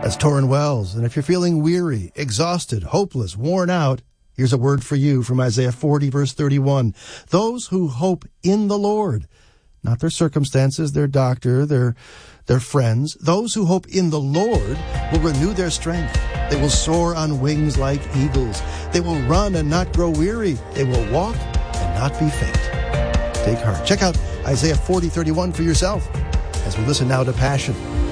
That's Torrin Wells. And if you're feeling weary, exhausted, hopeless, worn out, here's a word for you from Isaiah 40, verse 31. Those who hope in the Lord, not their circumstances, their doctor, their friends. Those who hope in the Lord will renew their strength. They will soar on wings like eagles. They will run and not grow weary. They will walk and not be faint. Take heart. Check out Isaiah 40:31 for yourself as we listen now to Passion.